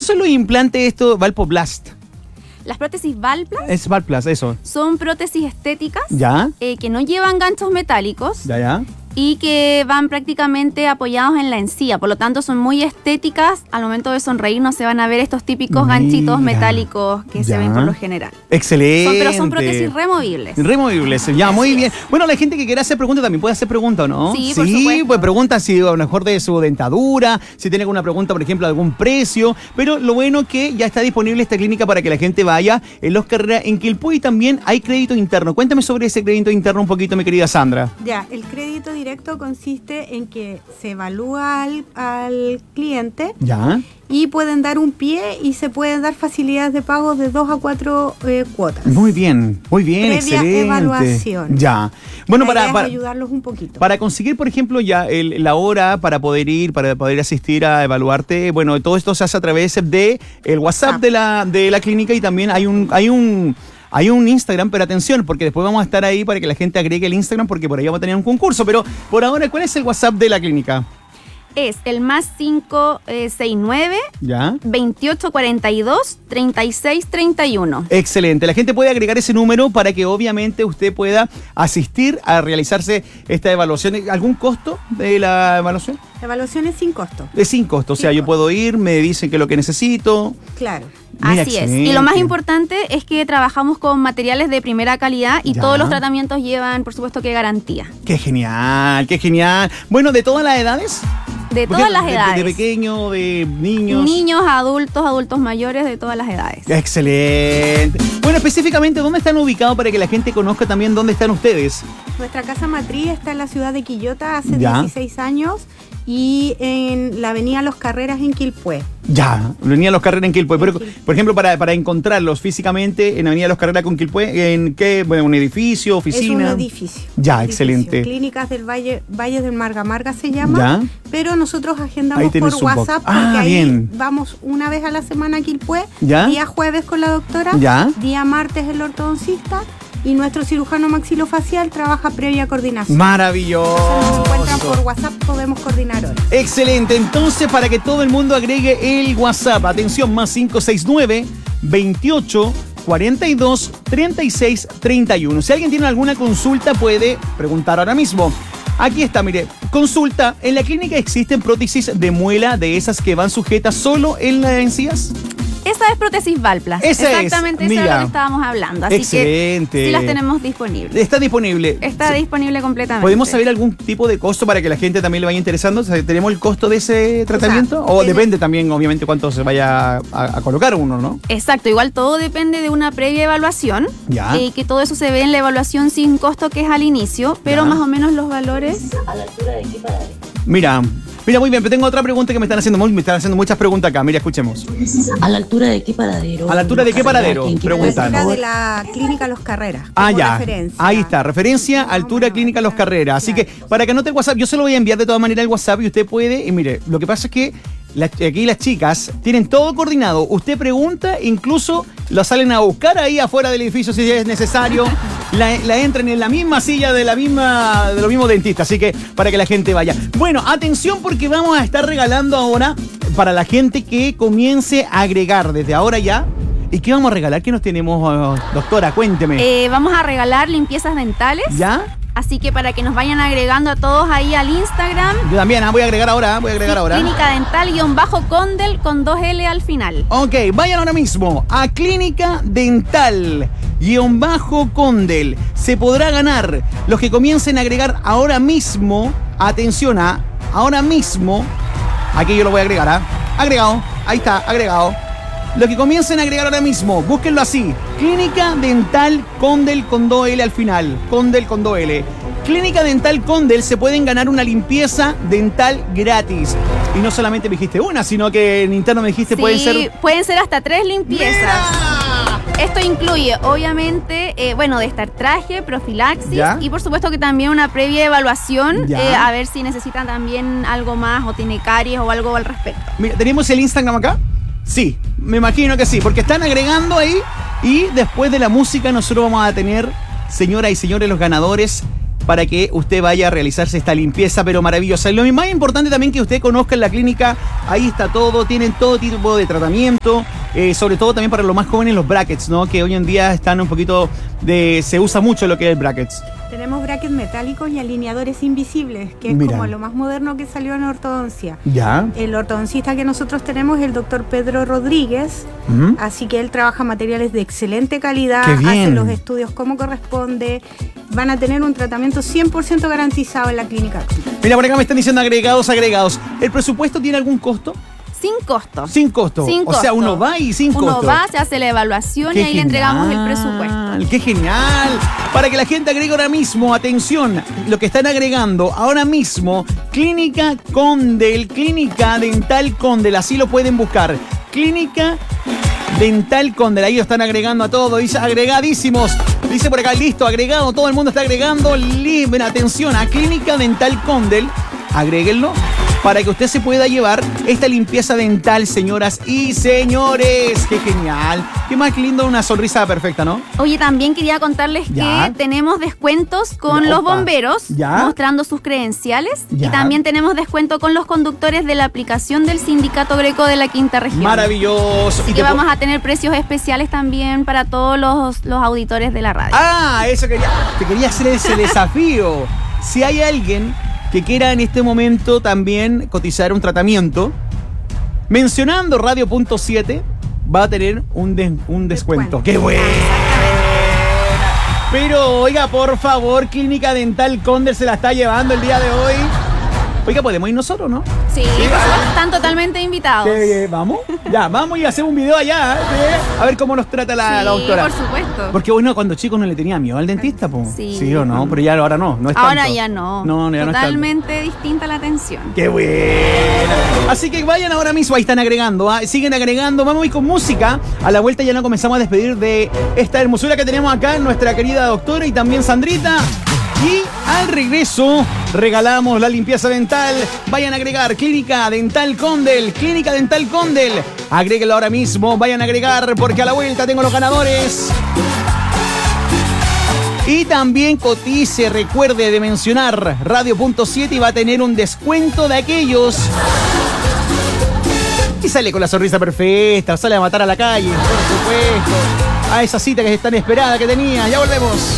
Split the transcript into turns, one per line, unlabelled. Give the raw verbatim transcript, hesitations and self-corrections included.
son los implantes estos Valpoplast?
Las prótesis Valplast
Es Valplast, eso.
son prótesis estéticas
¿Ya?
eh, que no llevan ganchos metálicos
¿Ya, ya?
y que van prácticamente apoyados en la encía. Por lo tanto, son muy estéticas. Al momento de sonreír no se van a ver estos típicos
Mira.
ganchitos metálicos que
Ya.
se ven por lo general.
Excelente.
Son, pero son prótesis removibles.
Removibles, ya, muy bien. Bueno, la gente que quiera hacer preguntas también puede hacer preguntas, ¿no?
Sí, por supuesto.
Pues preguntas si a lo mejor de su dentadura, si tiene alguna pregunta, por ejemplo, de algún precio. Pero lo bueno que ya está disponible esta clínica para que la gente vaya en Los Carreras en Quilpué y también hay crédito interno. Cuéntame sobre ese crédito interno un poquito, mi querida Sandra.
Ya, el crédito directo consiste en que se evalúa al, al cliente
Ya.
y pueden dar un pie y se pueden dar facilidades de pago de dos a cuatro eh, cuotas.
Muy bien, muy bien,
Previa
excelente.
evaluación.
Ya. Bueno,
La idea
para,
es
para,
ayudarlos un poquito.
para conseguir, por ejemplo, ya el- la hora para poder ir, para poder asistir a evaluarte, bueno, todo esto se hace a través de el WhatsApp
Ah.
de la, de la clínica y también hay un, hay un, hay un Instagram, pero atención, porque después vamos a estar ahí para que la gente agregue el Instagram, porque por ahí vamos a tener un concurso. Pero por ahora, ¿cuál es el WhatsApp de la clínica?
Es el más cinco seis nueve,
¿Ya?
veintiocho cuarenta y dos, treinta y seis treinta y uno.
Excelente. La gente puede agregar ese número para que obviamente usted pueda asistir a realizarse esta evaluación. ¿Algún costo de la evaluación?
La evaluación es sin costo.
Es sin costo. O sea,
Sin
yo
costo.
puedo ir, me dicen qué es lo que necesito.
Claro.
Mira,
Así es.
excelente.
Y lo más importante es que trabajamos con materiales de primera calidad y
Ya.
todos los tratamientos llevan, por supuesto, que garantía.
Qué genial, qué genial. Bueno, ¿de todas las edades?
De
¿Por
todas
qué?
las
De-
edades.
De, pequeño, de niños.
Niños, adultos, adultos mayores, de todas las edades.
Excelente. Bueno, específicamente, ¿dónde están ubicados para que la gente conozca también dónde están ustedes?
Nuestra casa matriz está en la ciudad de Quillota hace
Ya.
dieciséis años y en la avenida Los Carreras en Quilpué.
Ya, venía Los Carreras en Quilpué. Pero,
En Quilpué.
por ejemplo, para, para encontrarlos físicamente en Avenida Los Carreras con Quilpué, ¿en qué? Bueno, un edificio, oficina.
Es un edificio.
Ya,
Un
excelente.
edificio. Clínicas del Valle, Valle del Marga Marga se llama.
Ya.
Pero nosotros
Ahí
agendamos
tenés
por
un poco.
WhatsApp
Ah,
porque ahí
bien.
vamos una vez a la semana a Quilpué.
Ya.
Día jueves con la doctora.
Ya.
Día martes el ortodoncista. Y nuestro cirujano maxilofacial trabaja previa coordinación.
Maravilloso.
Nos encuentran por WhatsApp, podemos coordinar horas.
Excelente, entonces para que todo el mundo agregue el WhatsApp, atención, más cinco seis nueve, veintiocho, cuarenta y dos, treinta y seis, treinta y uno. Si alguien tiene alguna consulta puede preguntar ahora mismo. Aquí está, mire, consulta, ¿en la clínica existen prótesis de muela de esas que van sujetas solo en las encías?
Esa es prótesis Valplast.
Esa es,
Exactamente, eso
mira.
es lo que estábamos hablando. Así
Excelente.
que sí las tenemos disponibles.
Está disponible.
Está disponible completamente.
¿Podemos saber algún tipo de costo para que la gente también le vaya interesando? O sea, ¿tenemos el costo de ese tratamiento? O,
tiene-
depende también, obviamente, cuánto se vaya a, a colocar uno, ¿no?
Exacto, igual todo depende de una previa evaluación.
Ya.
Y que todo eso se ve en la evaluación sin costo que es al inicio, pero
Ya.
más o menos los valores.
Mira, mira, muy bien, pero tengo otra pregunta que me están haciendo, muy- me están haciendo muchas preguntas acá. Mira, escuchemos.
¿A la altura de qué paradero?
¿A la altura de qué paradero?
¿En qué
Preguntan.
La
Por
de la clínica Los Carreras.
Ah,
como
ya.
referencia.
Ahí está, referencia,
Más o
altura,
menos,
clínica, Los
claro,
Carreras. Así
claro.
que para que anote el WhatsApp, yo se lo voy a enviar de todas maneras el WhatsApp y usted puede. Y mire, lo que pasa es que la- aquí las chicas tienen todo coordinado. Usted pregunta, incluso la salen a buscar ahí afuera del edificio si es necesario. La, la entran en la misma silla de la misma de los mismos dentistas. Así que para que la gente vaya. Bueno, atención porque vamos a estar regalando ahora para la gente que comience a agregar desde ahora ya. ¿Y qué vamos a regalar? ¿Qué nos tenemos, oh, doctora? Cuénteme.
Eh, vamos a regalar limpiezas dentales.
¿Ya?
Así que para que nos vayan agregando a todos ahí al Instagram.
Yo también, ah, voy a agregar ahora, voy a agregar ahora.
Clínica Dental guión bajo Condel con dos L al final.
Ok, vayan ahora mismo a Clínica Dental guión bajo Condel. Se podrá ganar. Los que comiencen a agregar ahora mismo, atención a, ahora mismo, aquí yo lo voy a agregar, ¿ah? Agregado, ahí está, agregado. Los que comiencen a agregar ahora mismo, búsquenlo así. Clínica Dental Condel con dos L al final. Condel con dos L. Clínica Dental Condel se pueden ganar una limpieza dental gratis. Y no solamente me dijiste una, sino que en interno me dijiste
Sí,
pueden ser...
pueden ser hasta tres limpiezas.
¡Mira!
Esto incluye, obviamente, eh, bueno, de estar traje, profilaxis
¿Ya?
y por supuesto que también una previa evaluación,
¿Ya?
eh, a ver si necesitan también algo más o tiene caries o algo al respecto.
Mira, ¿tenemos el Instagram acá? Sí, me imagino que sí, porque están agregando ahí y después de la música nosotros vamos a tener, señoras y señores, los ganadores para que usted vaya a realizarse esta limpieza, pero maravillosa. Lo más importante también que usted conozca en la clínica, ahí está todo, tienen todo tipo de tratamiento, eh, sobre todo también para los más jóvenes los brackets, ¿no? Que hoy en día están un poquito de... se usa mucho lo que es brackets.
Tenemos brackets metálicos y alineadores invisibles, que es
Mira.
como lo más moderno que salió en ortodoncia.
Ya.
El ortodoncista que nosotros tenemos es el doctor Pedro Rodríguez,
¿Mm?
así que él trabaja materiales de excelente calidad,
¡Qué bien!
hace los estudios como corresponde, van a tener un tratamiento cien por ciento garantizado en la clínica.
Mira, por acá me están diciendo agregados, agregados. ¿El presupuesto tiene algún costo?
Sin costo.
Sin costo.
Sin
O sea,
costo.
uno va y sin
Uno
costo.
va, se hace la evaluación
¡Qué
y ahí le entregamos el
genial!
presupuesto.
¡Qué genial! Para que la gente agregue ahora mismo, atención, lo que están agregando ahora mismo, Clínica Condel, Clínica Dental Condel, así lo pueden buscar. Clínica Dental Condel, ahí lo están agregando a todo, dice agregadísimos. Dice por acá, listo, agregado, todo el mundo está agregando. Libre, atención, a Clínica Dental Condel, agréguenlo para que usted se pueda llevar esta limpieza dental, señoras y señores. ¡Qué genial! ¡Qué más lindo, una sonrisa perfecta!, ¿no?
Oye, también quería contarles
Ya.
que tenemos descuentos con
Ya,
los
opa.
bomberos,
Ya.
mostrando sus credenciales.
Ya.
Y también tenemos descuento con los conductores de la aplicación del Sindicato Greco de la Quinta Región.
Maravilloso.
Y
te
vamos
po-
a tener precios especiales también para todos los, los auditores de la radio.
Ah, eso quería. Te quería hacer ese desafío. Si hay alguien que quiera en este momento también cotizar un tratamiento, mencionando Radio Punto siete, va a tener un, de- un descuento.
Descuento.
¡Qué bueno! Pero, oiga, por favor, Clínica Dental Condel se la está llevando el día de hoy. Oiga, podemos ir nosotros, ¿no?
Sí, por supuesto, están totalmente invitados.
¿Qué, ¿Vamos? Ya, vamos y hacemos un video allá, ¿eh? A ver cómo nos trata la,
Sí,
la doctora.
por supuesto.
Porque bueno, cuando chico no le tenía miedo al dentista, po.
Sí.
o no, pero ya ahora no, no es
Ahora
tanto.
ya no.
No, ya no es tanto.
Totalmente distinta la atención.
¡Qué buena! Así que vayan ahora mismo, ahí están agregando, ¿ah? Siguen agregando, vamos a ir con música. A la vuelta ya nos comenzamos a despedir de esta hermosura que tenemos acá, nuestra querida doctora y también Sandrita. Y al regreso regalamos la limpieza dental. Vayan a agregar Clínica Dental Condel, Clínica Dental Condel. Agréguenlo ahora mismo, vayan a agregar porque a la vuelta tengo los ganadores. Y también cotice, recuerde de mencionar Radio Punto siete y va a tener un descuento de aquellos. Y sale con la sonrisa perfecta, sale a matar a la calle, por supuesto. A esa cita que es tan esperada que tenía. Ya volvemos.